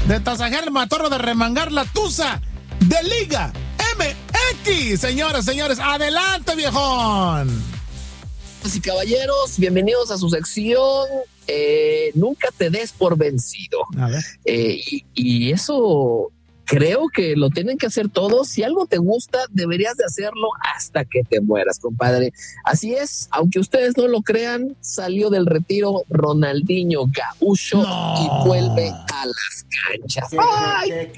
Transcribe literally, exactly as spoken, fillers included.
de tasajear el matorro, de remangar la tusa de Liga M X. Señores, señores, adelante, viejón. Y caballeros, bienvenidos a su sección eh, Nunca te des por vencido. A ver. Eh, y, y eso creo que lo tienen que hacer todos. Si algo te gusta, deberías de hacerlo hasta que te mueras, compadre. Así es, aunque ustedes no lo crean, salió del retiro Ronaldinho Gaúcho no. y vuelve a las canchas. ¡Ay!